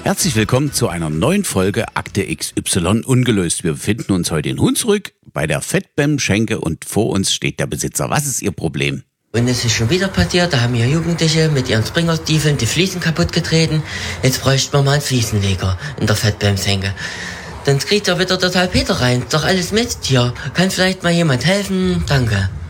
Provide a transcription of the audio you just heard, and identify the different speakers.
Speaker 1: Herzlich willkommen zu einer neuen Folge Akte XY ungelöst. Wir befinden uns heute in Hunsrück bei der Fettbem-Schenke und vor uns steht der Besitzer. Was ist Ihr Problem?
Speaker 2: Und es ist schon wieder passiert, da haben hier Jugendliche mit ihren Springerstiefeln die Fliesen kaputt getreten. Jetzt bräuchten wir mal einen Fliesenleger in der Fettbem-Schenke. Dann kriegt ja wieder der Salpeter rein. Doch alles Mist hier. Kann vielleicht mal jemand helfen? Danke.